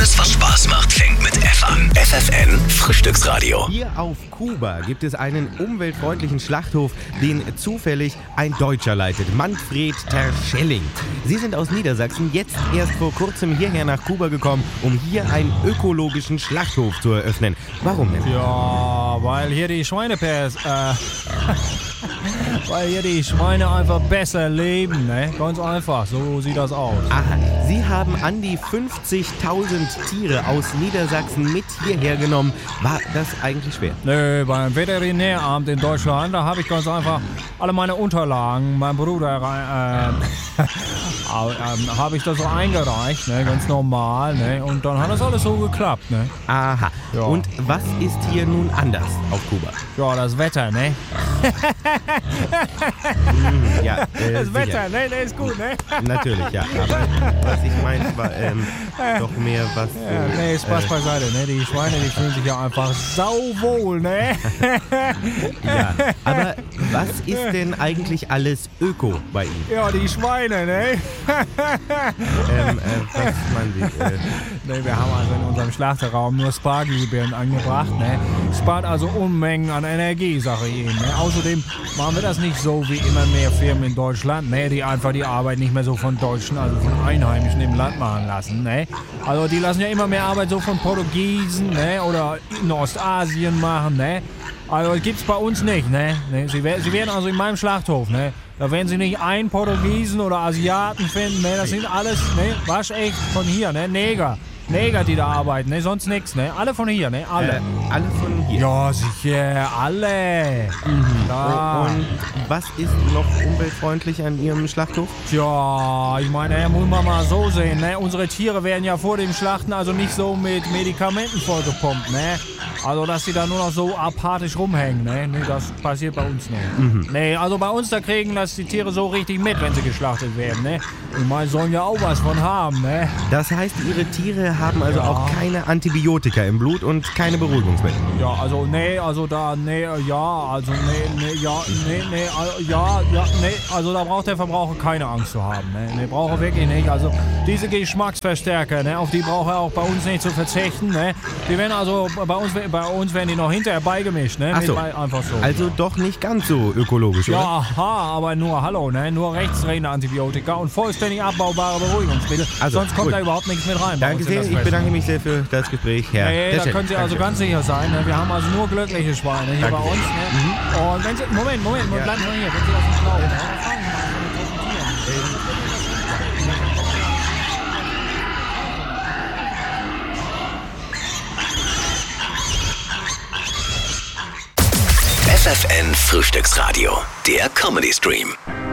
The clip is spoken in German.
Alles, was Spaß macht, fängt mit F an. FFN Frühstücksradio. Hier auf Kuba gibt es einen umweltfreundlichen Schlachthof, den zufällig ein Deutscher leitet, Manfred Terschelling. Sie sind aus Niedersachsen, jetzt erst vor kurzem hierher nach Kuba gekommen, um hier einen ökologischen Schlachthof zu eröffnen. Warum denn? Ja, weil hier die weil hier die Schweine einfach besser leben, ne? Ganz einfach, so sieht das aus. Aha, Sie haben an die 50.000 Tiere aus Niedersachsen mit hierher genommen. War das eigentlich schwer? Nö, beim Veterinäramt in Deutschland, da habe ich ganz einfach alle meine Unterlagen, mein Bruder, habe ich das so eingereicht, ne? Ganz normal, ne? Und dann hat das alles so geklappt, ne? Aha, Ja. Und was ist hier nun anders auf Kuba? Ja, das Wetter, ne? Ja, Das sicher. Wetter, ne? Das ist gut, ne? Natürlich, ja. Aber was ich meinte, war doch mehr was so... Ja, nee, Spaß beiseite, ne? Die Schweine, die fühlen sich ja einfach sauwohl, ne? Ja, aber was ist denn eigentlich alles Öko bei Ihnen? Ja, die Schweine, ne? Was meinen Sie? Ne, wir haben also in unserem Schlachterraum nur Spargelbeeren angebracht, ne? Spart also Unmengen an Energie, sage ich Ihnen, ne? Außerdem machen wir das nicht so wie immer mehr Firmen in Deutschland, ne? Die einfach die Arbeit nicht mehr so von Deutschen, also von Einheimischen im Land machen lassen, ne? Also die lassen ja immer mehr Arbeit so von Portugiesen, ne? Oder in Ostasien machen, ne? Also das gibt's bei uns nicht, ne? Sie werden also in meinem Schlachthof, ne? Da werden Sie nicht einen Portugiesen oder Asiaten finden, ne? Das sind alles, ne? Waschecht von hier, ne? Neger, die da arbeiten, ne? Sonst nix, ne? Alle von hier, ne? Alle. Alle von hier. Ja, sicher, alle. Klar. Und was ist noch umweltfreundlich an Ihrem Schlachthof? Tja, ich meine, muss man mal so sehen, ne? Unsere Tiere werden ja vor dem Schlachten also nicht so mit Medikamenten vollgepumpt, ne? Also, dass die da nur noch so apathisch rumhängen, ne? Nee, das passiert bei uns nicht. Nee, also bei uns, da kriegen das die Tiere so richtig mit, wenn sie geschlachtet werden, ne? Ich meine, sollen ja auch was von haben, ne? Das heißt, Ihre Tiere haben also auch keine Antibiotika im Blut und keine Beruhigungsmittel. Ja, also, nee, also da, nee, ja, also, also da braucht der Verbraucher keine Angst zu haben, ne? Nee, braucht er wirklich nicht. Also, diese Geschmacksverstärker, ne? Auf die braucht er auch bei uns nicht zu verzichten, ne? Die werden also, bei uns werden die noch hinterher beigemischt, ne? Ach so. Einfach so. Also doch nicht ganz so ökologisch, oder? Ja, aha, aber nur, hallo, ne? Nur rechtsdrehende Antibiotika und vollständig abbaubare Beruhigungsmittel. Also, sonst kommt gut. da überhaupt nichts mit rein. bei Danke uns in sehr, das ich Fressen. bedanke mich sehr für das Gespräch, Herr Nee, da Terschelling. können Sie also ganz sicher sein. Ne? Wir haben also nur glückliche Schweine hier Danke bei sehr. uns. Ne? Und wenn Sie, Moment, Ja. bleiben Sie hier, wenn Sie das nicht glauben. Ne? Fragen Sie mal, was Sie präsentieren. FFN Frühstücksradio. Der Comedy Stream.